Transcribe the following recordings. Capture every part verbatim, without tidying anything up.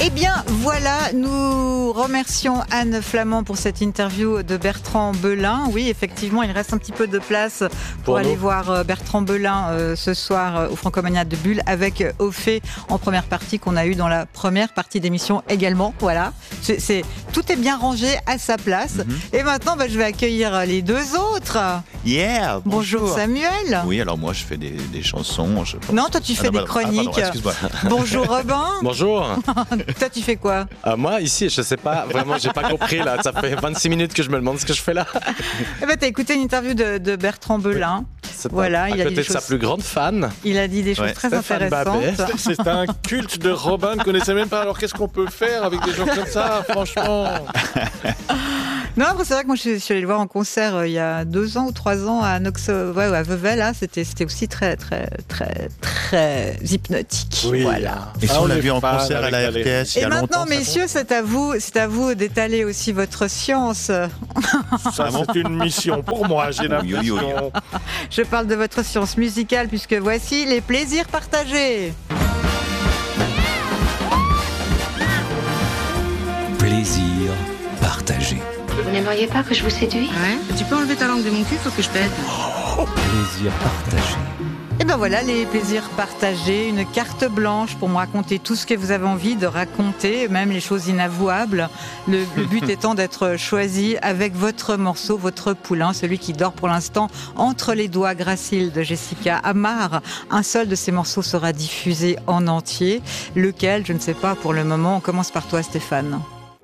Eh bien, voilà, nous remercions Anne Flamand pour cette interview de Bertrand Belin. Oui, effectivement, il reste un petit peu de place pour, pour aller nous. voir Bertrand Belin euh, ce soir euh, au Francomania de Bulle avec Ophé en première partie qu'on a eu dans la première partie d'émission également. Voilà, c'est, c'est, tout est bien rangé à sa place. Mm-hmm. Et maintenant, bah, je vais accueillir les deux autres. Yeah, bonjour. Bonjour Samuel. Oui, alors moi je fais des, des chansons. Je pense. Non, toi tu fais ah, non, des chroniques. Ah, pardon, bonjour Robin. Bonjour. Toi tu fais quoi? euh, Moi ici, je sais pas, vraiment j'ai pas compris là. Ça fait vingt-six minutes que je me demande ce que je fais là. Eh ben, t'as écouté une interview de, de Bertrand Belin. Oui. C'est voilà, à il côté a dit de choses... sa plus grande fan. Il a dit des choses ouais. très Stéphane intéressantes. Babet. C'est, c'est un culte de Robin, ne connaissait même pas. Alors qu'est-ce qu'on peut faire avec des gens comme ça, franchement? Non, après c'est vrai que moi je suis allée le voir en concert euh, il y a deux ans ou trois ans à Nox, ouais, à Vevey là, c'était c'était aussi très très très très hypnotique. Oui. Voilà. Et si ah, on l'a vu en concert à la R T S il y a longtemps. Et maintenant, messieurs, c'est à vous, c'est à vous d'étaler aussi votre science. Ça, c'est une mission pour moi, j'ai l'impression. Oui, oui, oui. Je parle de votre science musicale puisque voici les plaisirs partagés. Plaisir partagé. Vous n'aimeriez pas que je vous séduise? Ouais. Tu peux enlever ta langue de mon cul, faut que je pète. Oh. Plaisir partagé. Et ben voilà, les plaisirs partagés, une carte blanche pour me raconter tout ce que vous avez envie de raconter, même les choses inavouables. Le, le but étant d'être choisi avec votre morceau, votre poulain, celui qui dort pour l'instant entre les doigts graciles de Jessica Amar. Un seul de ces morceaux sera diffusé en entier. Lequel, je ne sais pas pour le moment. On commence par toi, Stéphane.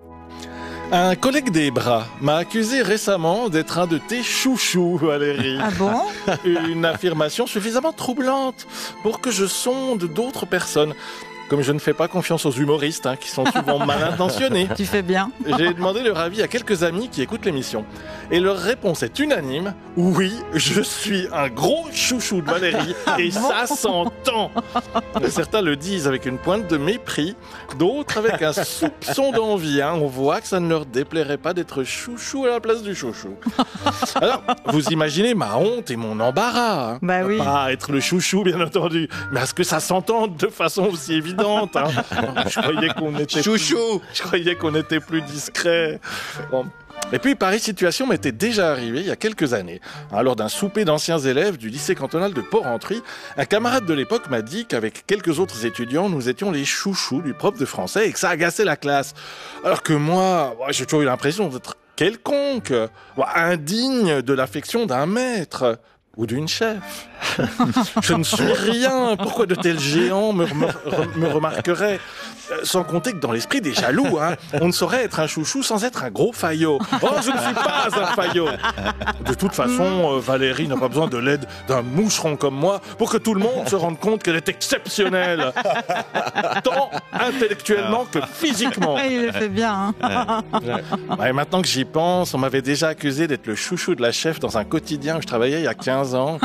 Un collègue des bras m'a accusé récemment d'être un de tes chouchous, Valérie. Ah bon? Une affirmation suffisamment troublante pour que je sonde d'autres personnes. Comme je ne fais pas confiance aux humoristes, hein, qui sont souvent mal intentionnés. Tu fais bien. J'ai demandé leur avis à quelques amis qui écoutent l'émission. Et leur réponse est unanime. Oui, je suis un gros chouchou de Valérie. Et ça s'entend. Certains le disent avec une pointe de mépris. D'autres avec un soupçon d'envie. Hein. On voit que ça ne leur déplairait pas d'être chouchou à la place du chouchou. Alors, vous imaginez ma honte et mon embarras. Hein. Bah oui. Pas être le chouchou, bien entendu. Mais à ce que ça s'entende de façon aussi évidente. Hein. Je croyais qu'on était chouchou. Plus, je croyais qu'on était plus discret. Bon. Et puis, pareille situation m'était déjà arrivée il y a quelques années. Hein, lors d'un souper d'anciens élèves du lycée cantonal de Port-Entruy, un camarade de l'époque m'a dit qu'avec quelques autres étudiants, nous étions les chouchous du prof de français et que ça agaçait la classe. Alors que moi, j'ai toujours eu l'impression d'être quelconque, indigne de l'affection d'un maître. Ou d'une chef. Je ne suis rien. Pourquoi de tels géants me, me, me remarqueraient? Sans compter que dans l'esprit des jaloux, hein, on ne saurait être un chouchou sans être un gros faillot. Oh, je ne suis pas un faillot. De toute façon, euh, Valérie n'a pas besoin de l'aide d'un moucheron comme moi pour que tout le monde se rende compte qu'elle est exceptionnelle. Tant intellectuellement que physiquement. Il le fait bien. Hein. Ouais, maintenant que j'y pense, on m'avait déjà accusé d'être le chouchou de la chef dans un quotidien où je travaillais il y a quinze ans.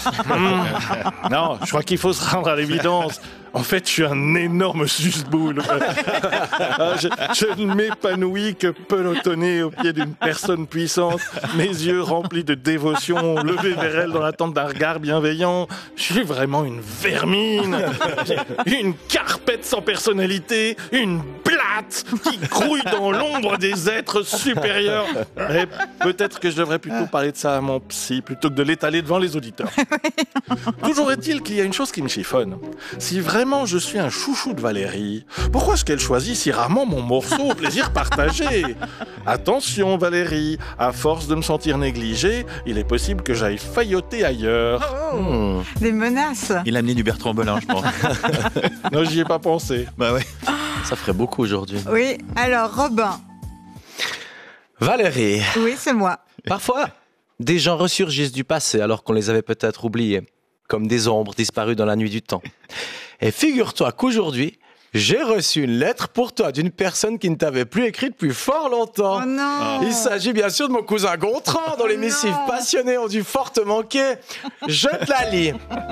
Mmh. Non, je crois qu'il faut se rendre à l'évidence. En fait, je suis un énorme suce-boule. je, je ne m'épanouis que pelotonné au pied d'une personne puissante, mes yeux remplis de dévotion, levés vers elle dans l'attente d'un regard bienveillant. Je suis vraiment une vermine, une carpette sans personnalité, une blatte qui grouille dans l'ombre des êtres supérieurs. Mais peut-être que je devrais plutôt parler de ça à mon psy, plutôt que de l'étaler devant les auditeurs. Toujours est-il qu'il y a une chose qui me chiffonne. Si vraiment je suis un chouchou de Valérie, pourquoi est-ce qu'elle choisit si rarement mon morceau au plaisir partagé? Attention Valérie, à force de me sentir négligé, il est possible que j'aille failloter ailleurs. Oh, mmh. Des menaces. Il a amené du Bertrand Belin, je pense. Non, j'y ai pas pensé. Bah ouais. Ça ferait beaucoup aujourd'hui. Oui, alors Robin. Valérie. Oui, c'est moi. Parfois, des gens ressurgissent du passé alors qu'on les avait peut-être oubliés, comme des ombres disparues dans la nuit du temps. Et figure-toi qu'aujourd'hui, j'ai reçu une lettre pour toi d'une personne qui ne t'avait plus écrit depuis fort longtemps. Oh non. Il s'agit bien sûr de mon cousin Gontran, dont les missives passionnées ont dû fort te manquer. Je te la lis.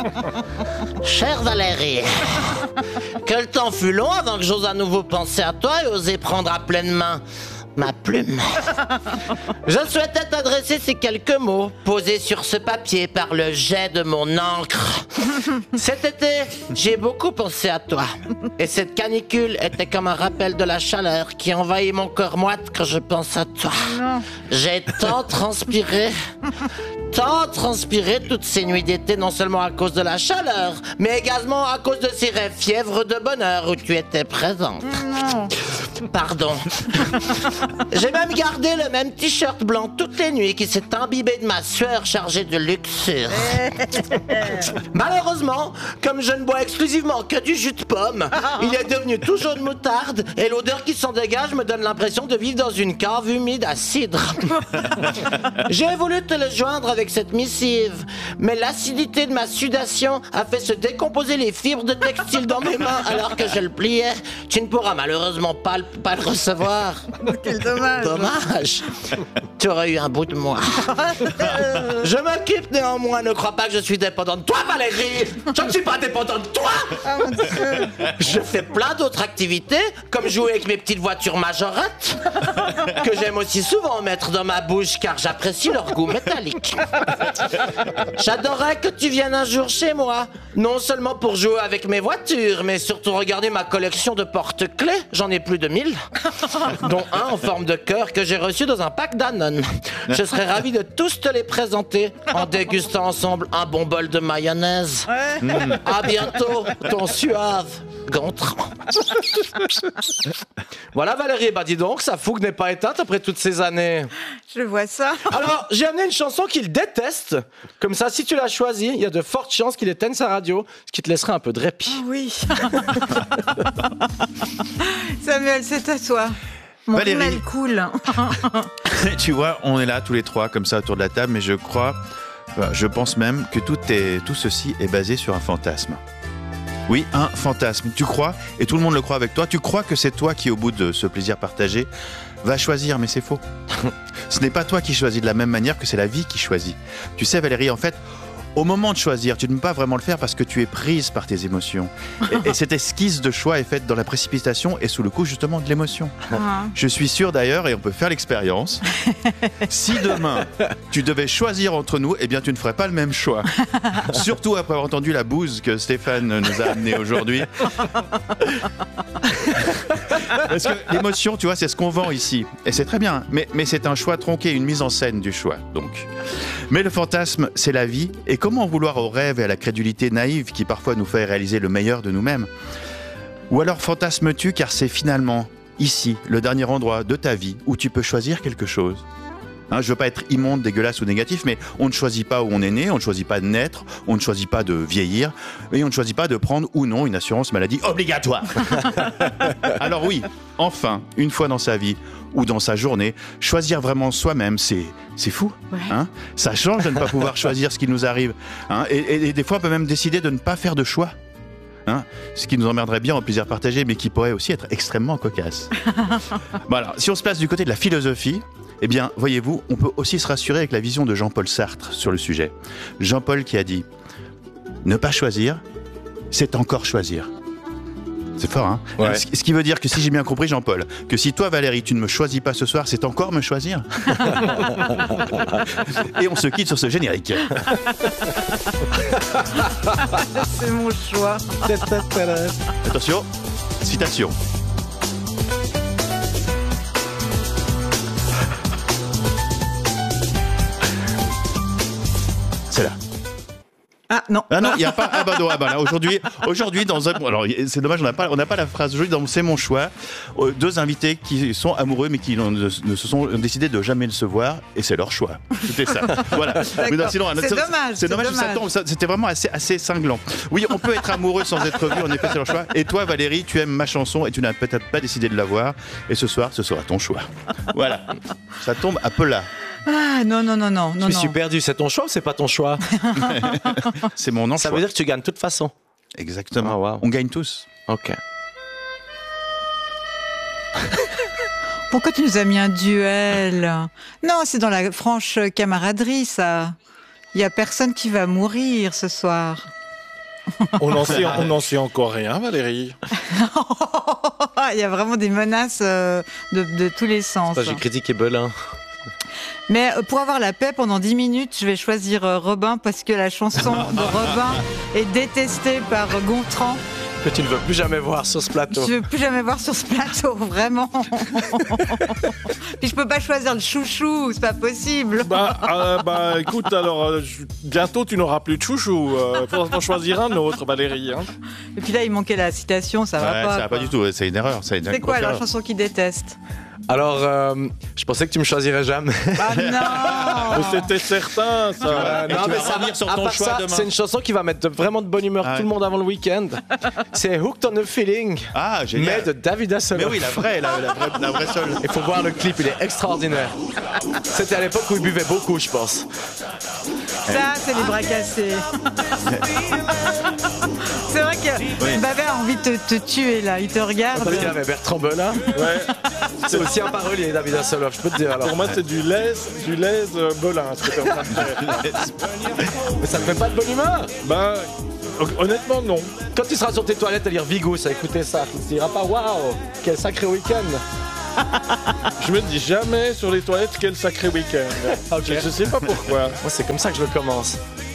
Chère Valérie, que le temps fut long avant que j'ose à nouveau penser à toi et oser prendre à pleine main ma plume. Je souhaitais t'adresser ces quelques mots posés sur ce papier par le jet de mon encre. Cet été, j'ai beaucoup pensé à toi. Et cette canicule était comme un rappel de la chaleur qui envahit mon corps moite quand je pense à toi. J'ai tant transpiré, tant transpiré toutes ces nuits d'été, non seulement à cause de la chaleur, mais également à cause de ces rêves fièvres de bonheur où tu étais présente. Non. Pardon. J'ai même gardé le même t-shirt blanc toutes les nuits qui s'est imbibé de ma sueur chargée de luxure. Malheureusement, comme je ne bois exclusivement que du jus de pomme, il est devenu tout jaune moutarde et l'odeur qui s'en dégage me donne l'impression de vivre dans une cave humide à cidre. J'ai voulu te le joindre avec cette missive, mais l'acidité de ma sudation a fait se décomposer les fibres de textile dans mes mains alors que je le pliais. Tu ne pourras malheureusement pas le, pas le recevoir. Quel dommage. Dommage. Tu aurais eu un bout de moi. Je m'occupe néanmoins, ne crois pas que je suis dépendant de toi, Valérie. Je ne suis pas dépendant de toi. Oh mon Dieu. Je fais plein d'autres activités, comme jouer avec mes petites voitures majorettes, que j'aime aussi souvent mettre dans ma bouche car j'apprécie leur goût métallique. J'adorerais que tu viennes un jour chez moi, non seulement pour jouer avec mes voitures, mais surtout regarder ma collection de porte-clés. J'en ai plus de mille, dont un en forme de cœur que j'ai reçu dans un pack Danone. Je serais ravi de tous te les présenter en dégustant ensemble un bon bol de mayonnaise. Ouais. Mmh. À bientôt, ton suave Gontran. Voilà Valérie, bah dis donc, sa fougue n'est pas éteinte après toutes ces années. Je vois ça. Alors, j'ai amené une chanson qu'il déteste. Comme ça, si tu l'as choisie, il y a de fortes chances qu'il éteigne sa radio, ce qui te laisserait un peu de répit. Ah oui. Samuel, c'est à toi. Mon Valérie. email cool. Tu vois, on est là tous les trois comme ça autour de la table, mais je crois, enfin, je pense même que tout, est, tout ceci est basé sur un fantasme. Oui, un fantasme. Tu crois, et tout le monde le croit avec toi, tu crois que c'est toi qui, au bout de ce plaisir partagé, va choisir, mais c'est faux. Ce n'est pas toi qui choisis de la même manière que c'est la vie qui choisit. Tu sais Valérie, en fait, au moment de choisir, tu ne peux pas vraiment le faire parce que tu es prise par tes émotions. Et, et cette esquisse de choix est faite dans la précipitation et sous le coup justement de l'émotion. Ah. Je suis sûr d'ailleurs, et on peut faire l'expérience, si demain tu devais choisir entre nous, eh bien tu ne ferais pas le même choix. Surtout après avoir entendu la bouse que Stéphane nous a amenée aujourd'hui. Parce que l'émotion, tu vois, c'est ce qu'on vend ici. Et c'est très bien, mais, mais c'est un choix tronqué, une mise en scène du choix, donc. Mais le fantasme, c'est la vie. Et comment vouloir au rêve et à la crédulité naïve qui parfois nous fait réaliser le meilleur de nous-mêmes? Ou alors fantasmes-tu car c'est finalement ici, le dernier endroit de ta vie où tu peux choisir quelque chose? Hein, je veux pas être immonde, dégueulasse ou négatif, mais on ne choisit pas où on est né, on ne choisit pas de naître, on ne choisit pas de vieillir, et on ne choisit pas de prendre ou non une assurance maladie obligatoire. Alors oui, enfin, une fois dans sa vie ou dans sa journée, choisir vraiment soi-même, c'est c'est fou. Ouais. Hein, ça change de ne pas pouvoir choisir ce qui nous arrive. Hein, et, et, et des fois, on peut même décider de ne pas faire de choix. Hein, ce qui nous emmerderait bien en plaisir partagé, mais qui pourrait aussi être extrêmement cocasse. Bon alors, si on se place du côté de la philosophie, eh bien, voyez-vous, on peut aussi se rassurer avec la vision de Jean-Paul Sartre sur le sujet. Jean-Paul qui a dit « Ne pas choisir, c'est encore choisir ». C'est fort, hein? Ouais. Ce qui veut dire que si j'ai bien compris, Jean-Paul, que si toi, Valérie, tu ne me choisis pas ce soir, c'est encore me choisir. Et on se quitte sur ce générique. C'est mon choix. Attention, citation. C'est là. Ah non. Ah non, il n'y a pas. Ah bah non, ah bah là, aujourd'hui, aujourd'hui, dans un. Alors, c'est dommage, on n'a pas, on n'a pas la phrase aujourd'hui dans C'est mon choix. Euh, deux invités qui sont amoureux, mais qui ne, ne se sont ont décidé de jamais se voir, et c'est leur choix. C'était ça. Voilà. Mais non, sinon, c'est ça, dommage. C'est dommage, dommage. Ça tombe, ça, c'était vraiment assez, assez cinglant. Oui, on peut être amoureux sans être vu, en effet, c'est leur choix. Et toi, Valérie, tu aimes ma chanson et tu n'as peut-être pas décidé de la voir. Et ce soir, ce sera ton choix. Voilà. Ça tombe à peu là. Ah non, non, non, non. non Je suis non. perdu, c'est ton choix ou c'est pas ton choix? C'est mon nom. Ça veut dire que tu gagnes de toute façon. Exactement. Oh, wow. On gagne tous. Ok. Pourquoi tu nous as mis un duel? Non, c'est dans la franche camaraderie, ça. Il y a personne qui va mourir ce soir. On n'en sait, on n'en sait encore rien, Valérie. il y a vraiment des menaces euh, de, de tous les sens. J'ai critiqué Belin. Mais euh, pour avoir la paix pendant dix minutes, je vais choisir euh, Robin parce que la chanson de Robin est détestée par euh, Gontran. Que tu ne veux plus jamais voir sur ce plateau. Je veux plus jamais voir sur ce plateau, vraiment. Puis je peux pas choisir le chouchou, c'est pas possible. Bah, euh, bah écoute, alors euh, je- bientôt tu n'auras plus de chouchou. Euh, faut en choisir un autre, Valérie. Hein. Et puis là, il manquait la citation, ça va Ouais, pas. ça va pas quoi. du tout, c'est une erreur. C'est une C'est quoi grosse la erreur. chanson qu'il déteste? Alors, euh, je pensais que tu me choisirais jamais. Ah non. Mais c'était certain, ça. Euh, Et tu vas revenir sur à ton part choix ça, demain. c'est une chanson qui va mettre de- vraiment de bonne humeur Ah ouais. tout le monde avant le week-end. C'est Hooked on a Feeling, Ah, mais génial. de David Hasselhoff. Mais oui, la vraie, la, la vraie, la vraie seule. Il faut voir le clip, il est extraordinaire. C'était à l'époque où il buvait beaucoup, je pense. Ça, c'est les bras cassés. C'est vrai que Oui. Babel a envie de te, te tuer là. Il te regarde. Parce qu'il y avait Bertrand Belin. Ouais. C'est aussi un parolier, David Hasselhoff, je peux te dire. Alors. Pour moi, c'est du lait, du lait euh, Belin, ce que t'es en train de faire. Mais ça te fait pas de bonne humeur. Ben, hon- honnêtement, non. Quand tu seras sur tes toilettes à lire Vigous, à écouter ça, tu te diras pas waouh, quel sacré week-end. Je me dis jamais sur les toilettes quel sacré week-end. Ok. Je, je sais pas pourquoi. Moi, c'est comme ça que je le commence.